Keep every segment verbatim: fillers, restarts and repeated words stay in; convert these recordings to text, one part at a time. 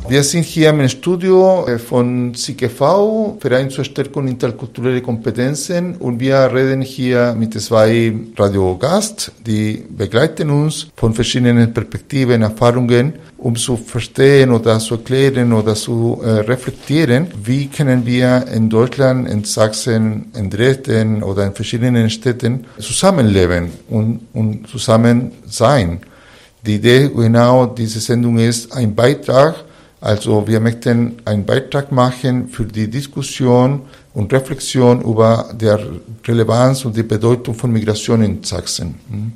Wir sind hier im Studio von C K V, Verein zur Stärkung interkultureller Kompetenzen, und wir reden hier mit zwei Radiogästen, die begleiten uns von verschiedenen Perspektiven, Erfahrungen, um zu verstehen oder zu erklären oder zu äh, reflektieren, wie können wir in Deutschland, in Sachsen, in Dresden oder in verschiedenen Städten zusammenleben und, und zusammen sein. Die Idee genau dieser Sendung ist ein Beitrag. Also wir möchten einen Beitrag machen für die Diskussion und Reflexion über die Relevanz und die Bedeutung von Migration in Sachsen.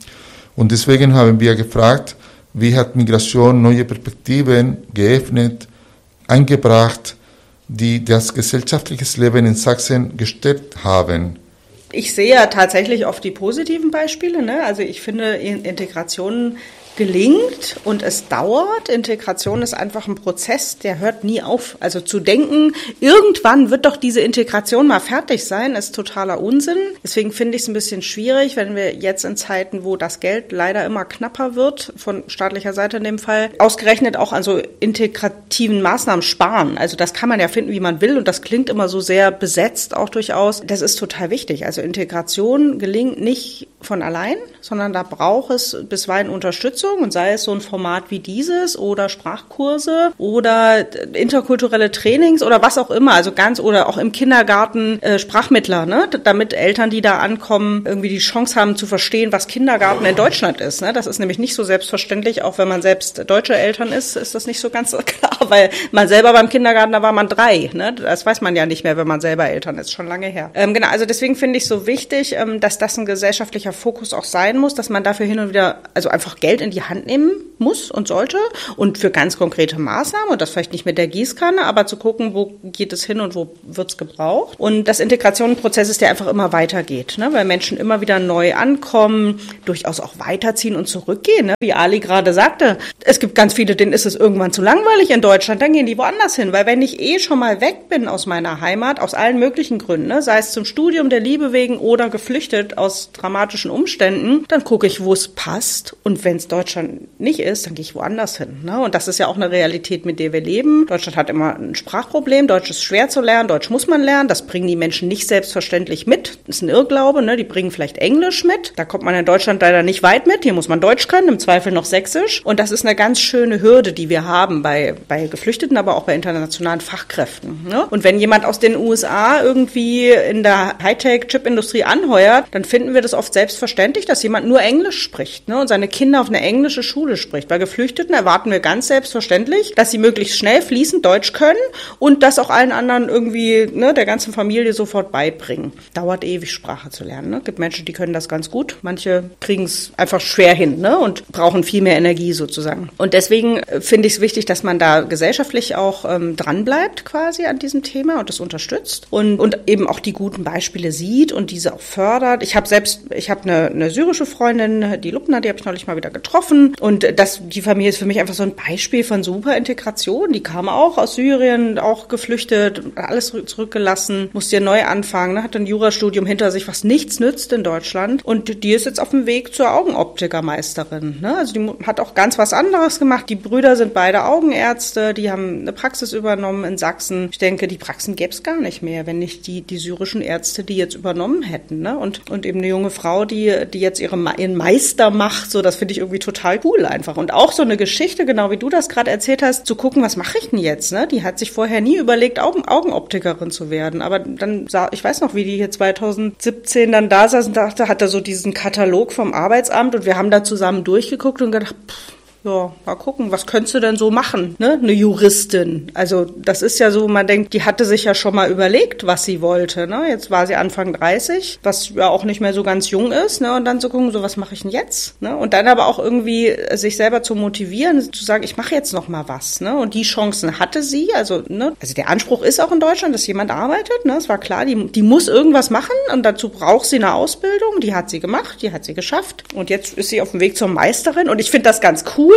Und deswegen haben wir gefragt, wie hat Migration neue Perspektiven geöffnet, eingebracht, die das gesellschaftliche Leben in Sachsen gestärkt haben. Ich sehe ja tatsächlich oft die positiven Beispiele, ne? Also ich finde, Integration gelingt und es dauert. Integration ist einfach ein Prozess, der hört nie auf. Also zu denken, irgendwann wird doch diese Integration mal fertig sein, ist totaler Unsinn. Deswegen finde ich es ein bisschen schwierig, wenn wir jetzt in Zeiten, wo das Geld leider immer knapper wird, von staatlicher Seite in dem Fall, ausgerechnet auch an so integrativen Maßnahmen sparen. Also das kann man ja finden, wie man will, und das klingt immer so sehr besetzt auch durchaus. Das ist total wichtig. Also Integration gelingt nicht von allein, sondern da braucht es bisweilen Unterstützung, und sei es so ein Format wie dieses oder Sprachkurse oder interkulturelle Trainings oder was auch immer, also ganz, oder auch im Kindergarten äh, Sprachmittler, ne, damit Eltern, die da ankommen, irgendwie die Chance haben zu verstehen, was Kindergarten in Deutschland ist, ne. Das ist nämlich nicht so selbstverständlich, auch wenn man selbst deutsche Eltern ist, ist das nicht so ganz klar, weil man selber beim Kindergarten, da war man drei, ne, das weiß man ja nicht mehr, wenn man selber Eltern ist, schon lange her. Ähm, genau, also deswegen finde ich so wichtig, ähm, dass das ein gesellschaftlicher Fokus auch sein muss, dass man dafür hin und wieder, also einfach Geld in die Hand nehmen muss und sollte, und für ganz konkrete Maßnahmen, und das vielleicht nicht mit der Gießkanne, aber zu gucken, wo geht es hin und wo wird es gebraucht. Und das Integrationsprozess ist, der einfach immer weitergeht, ne? Weil Menschen immer wieder neu ankommen, durchaus auch weiterziehen und zurückgehen, ne? Wie Ali gerade sagte, es gibt ganz viele, denen ist es irgendwann zu langweilig in Deutschland, dann gehen die woanders hin, weil wenn ich eh schon mal weg bin aus meiner Heimat, aus allen möglichen Gründen, ne? Sei es zum Studium, der Liebe wegen oder geflüchtet aus dramatischen Umständen, dann gucke ich, wo es passt, und wenn es Deutschland nicht ist, dann gehe ich woanders hin, ne? Und das ist ja auch eine Realität, mit der wir leben. Deutschland hat immer ein Sprachproblem. Deutsch ist schwer zu lernen. Deutsch muss man lernen. Das bringen die Menschen nicht selbstverständlich mit. Das ist ein Irrglaube, ne? Die bringen vielleicht Englisch mit. Da kommt man in Deutschland leider nicht weit mit. Hier muss man Deutsch können, im Zweifel noch Sächsisch. Und das ist eine ganz schöne Hürde, die wir haben bei, bei Geflüchteten, aber auch bei internationalen Fachkräften, ne? Und wenn jemand aus den U S A irgendwie in der Hightech-Chip-Industrie anheuert, dann finden wir das oft selbstverständlich, dass jemand nur Englisch spricht, ne? Und seine Kinder auf eine englische Schule spricht. Bei Geflüchteten erwarten wir ganz selbstverständlich, dass sie möglichst schnell fließend Deutsch können und das auch allen anderen irgendwie, ne, der ganzen Familie sofort beibringen. Dauert ewig, Sprache zu lernen, ne? Gibt Menschen, die können das ganz gut. Manche kriegen es einfach schwer hin, ne, und brauchen viel mehr Energie sozusagen. Und deswegen finde ich es wichtig, dass man da gesellschaftlich auch ähm, dranbleibt quasi an diesem Thema und das unterstützt und, und eben auch die guten Beispiele sieht und diese auch fördert. Ich habe selbst, ich habe eine, eine syrische Freundin, die Lubna, die habe ich neulich mal wieder getroffen, und das, die Familie ist für mich einfach so ein Beispiel von super Integration. Die kam auch aus Syrien, auch geflüchtet, alles zurückgelassen, musste ja neu anfangen, ne? Hat ein Jurastudium hinter sich, was nichts nützt in Deutschland, und die ist jetzt auf dem Weg zur Augenoptikermeisterin, ne? Also die hat auch ganz was anderes gemacht. Die Brüder sind beide Augenärzte, die haben eine Praxis übernommen in Sachsen. Ich denke, die Praxen gäbe es gar nicht mehr, wenn nicht die, die syrischen Ärzte die jetzt übernommen hätten, ne? Und, und eben eine junge Frau, die, die jetzt ihre, ihren Meister macht, so, das finde ich irgendwie total cool einfach. Und auch so eine Geschichte, genau wie du das gerade erzählt hast, zu gucken, was mache ich denn jetzt, ne? Die hat sich vorher nie überlegt, Augen, Augenoptikerin zu werden. Aber dann sah, ich weiß noch, wie die hier zweitausendsiebzehn dann da saß und dachte, hat er so diesen Katalog vom Arbeitsamt, und wir haben da zusammen durchgeguckt und gedacht, pff, ja, mal gucken, was könntest du denn so machen, ne? Eine Juristin. Also das ist ja so, man denkt, die hatte sich ja schon mal überlegt, was sie wollte, ne? Jetzt war sie Anfang dreißig, was ja auch nicht mehr so ganz jung ist, ne? Und dann zu gucken, so, was mache ich denn jetzt, ne? Und dann aber auch irgendwie sich selber zu motivieren, zu sagen, ich mache jetzt noch mal was, ne? Und die Chancen hatte sie, also, ne? Also der Anspruch ist auch in Deutschland, dass jemand arbeitet, ne? Es war klar, die, die muss irgendwas machen, und dazu braucht sie eine Ausbildung, die hat sie gemacht, die hat sie geschafft, und jetzt ist sie auf dem Weg zur Meisterin, und ich finde das ganz cool,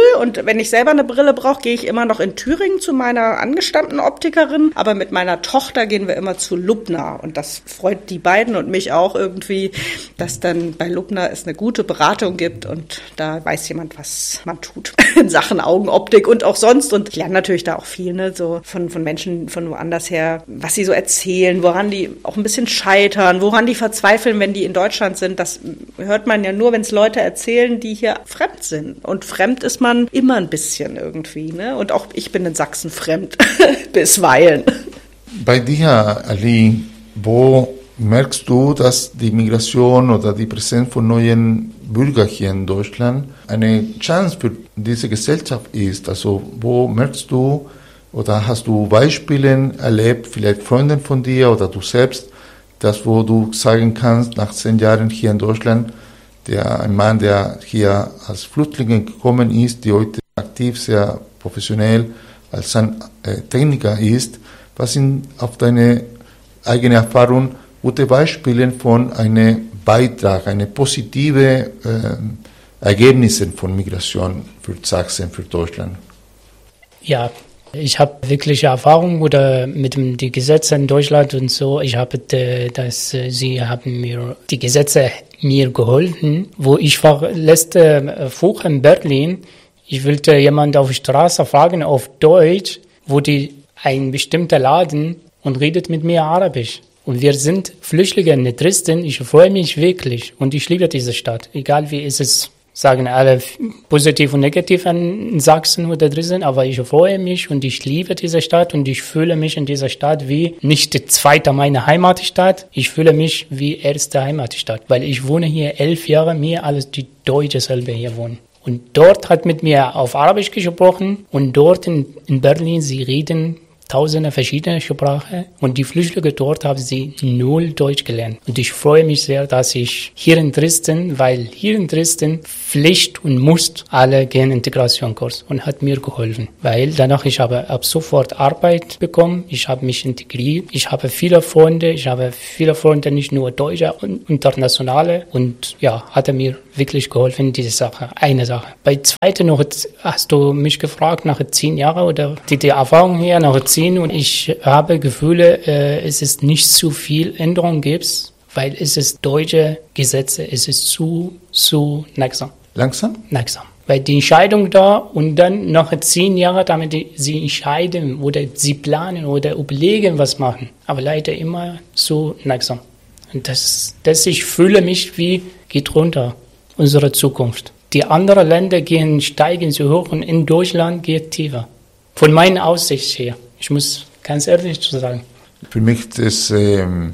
und wenn ich selber eine Brille brauche, gehe ich immer noch in Thüringen zu meiner angestammten Optikerin, aber mit meiner Tochter gehen wir immer zu Lubner und das freut die beiden und mich auch irgendwie, dass dann bei Lubner es eine gute Beratung gibt und da weiß jemand, was man tut in Sachen Augenoptik und auch sonst und ich lerne natürlich da auch viel, ne, so von, von Menschen von woanders her, was sie so erzählen, woran die auch ein bisschen scheitern, woran die verzweifeln, wenn die in Deutschland sind, das hört man ja nur, wenn es Leute erzählen, die hier fremd sind. Und fremd ist man immer ein bisschen irgendwie, ne? Und auch ich bin in Sachsen fremd, bisweilen. Bei dir, Ali, wo merkst du, dass die Migration oder die Präsenz von neuen Bürgern hier in Deutschland eine Chance für diese Gesellschaft ist? Also wo merkst du oder hast du Beispiele erlebt, vielleicht Freunde von dir oder du selbst, das, wo du sagen kannst, nach zehn Jahren hier in Deutschland, der ein Mann, der hier als Flüchtling gekommen ist, die heute aktiv, sehr professionell als ein äh, Techniker ist, was sind auf deine eigene Erfahrung gute Beispiele von einem Beitrag, eine positive äh, Ergebnisse von Migration für Sachsen, für Deutschland? Ja, ich habe wirkliche Erfahrung oder mit dem, die Gesetze in Deutschland und so. Ich habe, dass sie haben mir die Gesetze mir geholfen, wo ich war letzte Woche in Berlin. Ich wollte jemand auf der Straße fragen auf Deutsch, wo die ein bestimmter Laden und redet mit mir Arabisch. Und wir sind Flüchtlinge in Dresden. Ich freue mich wirklich und ich liebe diese Stadt. Egal wie ist es. Sagen alle positiv und negativ an Sachsen oder Dresden, aber ich freue mich und ich liebe diese Stadt und ich fühle mich in dieser Stadt wie nicht die zweite meine Heimatstadt, ich fühle mich wie erste Heimatstadt, weil ich wohne hier elf Jahre, mehr als die Deutsche selber hier wohnen. Und dort hat mit mir auf Arabisch gesprochen und dort in, in Berlin, sie reden tausende verschiedene Sprachen und die Flüchtlinge dort haben sie null Deutsch gelernt. Und ich freue mich sehr, dass ich hier in Dresden, weil hier in Dresden Pflicht und muss alle gehen Integrationskurs und hat mir geholfen. Weil danach ich habe ab sofort Arbeit bekommen, ich habe mich integriert, ich habe viele Freunde, ich habe viele Freunde, nicht nur Deutsche und internationale und ja, hat er mir wirklich geholfen, diese Sache, eine Sache. Bei zweiter noch, hast du mich gefragt, nach zehn Jahren oder die, die Erfahrung hier nach zehn und ich habe Gefühle, äh, es ist nicht zu viel Änderung gibt, weil es ist deutsche Gesetze, es ist zu, zu langsam. Langsam? Langsam. Weil die Entscheidung da und dann nach zehn Jahren, damit die, sie entscheiden oder sie planen oder überlegen, was machen. Aber leider immer so langsam. Und das, das ich fühle mich wie, geht runter, unsere Zukunft. Die anderen Länder gehen, steigen so hoch und in Deutschland geht tiefer. Von meiner Aussicht her. Ich muss ganz ehrlich zu sagen. Für mich das ähm,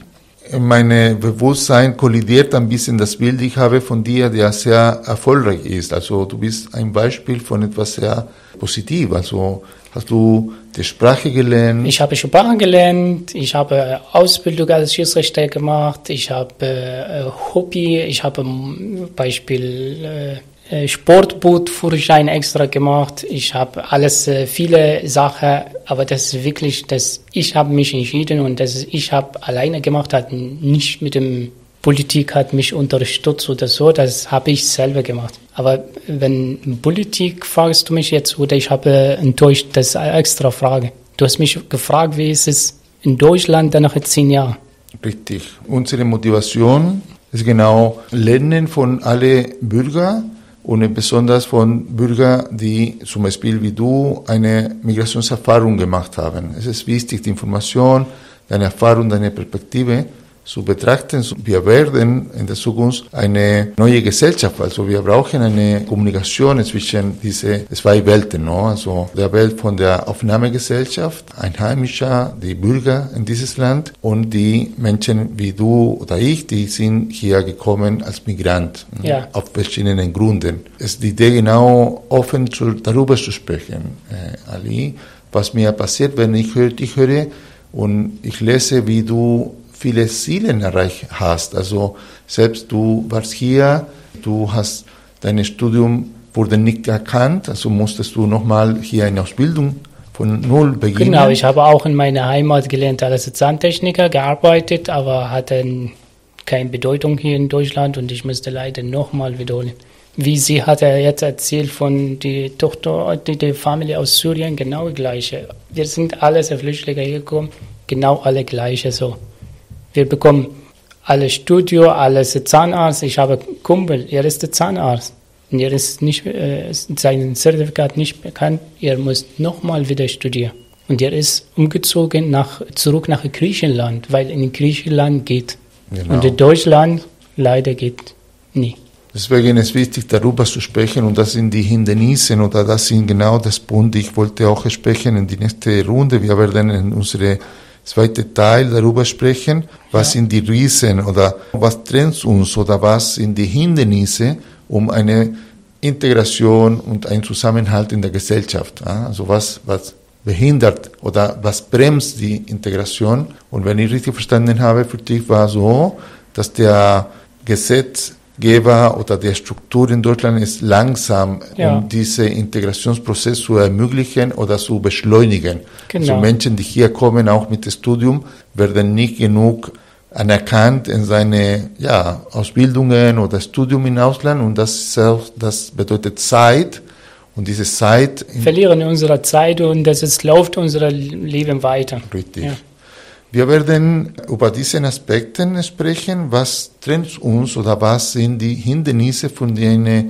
mein Bewusstsein kollidiert ein bisschen das Bild, ich habe von dir, der sehr erfolgreich ist. Also du bist ein Beispiel von etwas sehr positiv. Also hast du die Sprache gelernt? Ich habe Sprache gelernt, ich habe Ausbildung als Schiedsrichter gemacht, ich habe äh, Hobby, ich habe Beispiel äh, Sportbootführerschein extra gemacht. Ich habe alles, äh, viele Sachen, aber das ist wirklich, dass ich habe mich entschieden und das ich habe alleine gemacht, hat nicht mit dem Politik hat mich unterstützt oder so, das habe ich selber gemacht. Aber wenn Politik fragst du mich jetzt oder ich habe enttäuscht, das ist eine extra Frage. Du hast mich gefragt, wie ist es in Deutschland dann nach zehn Jahren? Richtig. Unsere Motivation ist genau Lernen von allen Bürgern. Und besonders von Bürgern, die zum Beispiel wie du eine Migrationserfahrung gemacht haben. Es ist wichtig, die Information, deine Erfahrung, deine Perspektive zu betrachten. Wir werden in der Zukunft eine neue Gesellschaft, also wir brauchen eine Kommunikation zwischen diese zwei Welten, no? Also der Welt von der Aufnahmegesellschaft, Einheimischer, die Bürger in dieses Land und die Menschen wie du oder ich, die sind hier gekommen als Migrant, ja. Auf verschiedenen Gründen. Es ist die Idee, genau offen zu, darüber zu sprechen, äh, Ali, was mir passiert, wenn ich höre, ich höre und ich lese, wie du viele Ziele erreicht hast. Also selbst du warst hier, du hast dein Studium wurde nicht erkannt, also musstest du nochmal hier eine Ausbildung von null beginnen. Genau, ich habe auch in meiner Heimat gelernt als Zahntechniker gearbeitet, aber hatte keine Bedeutung hier in Deutschland und ich musste leider nochmal wiederholen. wie sie hat er jetzt erzählt von der Tochter, die, die Familie aus Syrien, genau gleiche. Wir sind alle Flüchtlinge hier gekommen, genau alle gleiche so. Wir bekommen alle Studio, alles Zahnarzt. Ich habe einen Kumpel, er ist der Zahnarzt. Und er ist nicht, äh, sein Zertifikat nicht bekannt. Er muss nochmal wieder studieren. Und er ist umgezogen nach, zurück nach Griechenland, weil in Griechenland geht. Genau. Und in Deutschland leider geht nie. Deswegen ist es wichtig, darüber zu sprechen, und das sind die Hindernisse, oder das sind genau das Punkt, ich wollte auch sprechen in die nächste Runde. Wir werden in unsere zweite Teil darüber sprechen, was ja. sind die Riesen oder was trennt uns oder was sind die Hindernisse, um eine Integration und einen Zusammenhalt in der Gesellschaft. Also was, was behindert oder was bremst die Integration. Und wenn ich richtig verstanden habe, für dich war so, dass der Gesetzgeber oder der Struktur in Deutschland ist langsam, ja. um diesen Integrationsprozess zu ermöglichen oder zu beschleunigen. Genau. Also Menschen, die hier kommen, auch mit dem Studium, werden nicht genug anerkannt in seine ja, Ausbildungen oder Studium im Ausland, und das, das bedeutet Zeit, und diese Zeit... Verlieren unsere Zeit, und das ist, läuft unser Leben weiter. Richtig. Ja. Wir werden über diese Aspekte sprechen, was trennt uns oder was sind die Hindernisse von einem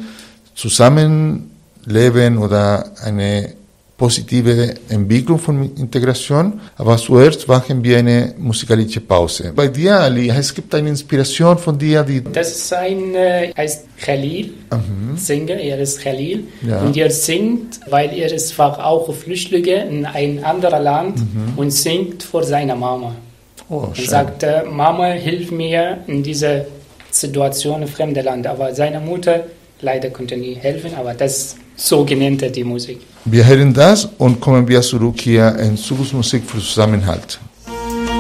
Zusammenleben oder eine positive Entwicklung von Integration. Aber zuerst machen wir eine musikalische Pause. Bei dir, Ali, es gibt eine Inspiration von dir, die... Das ist ein, äh, heißt Khalil, mhm. Sänger, er ist Khalil. Ja. Und er singt, weil er ist auch Flüchtlinge in ein anderes Land, mhm. und singt vor seiner Mama. Oh, und sagt, äh, Mama, hilf mir in dieser Situation im fremden Land. Aber seine Mutter leider konnte nie helfen, aber das so genannte die Musik. Wir hören das und kommen wir zurück hier in Zukunftsmusik für Zusammenhalt.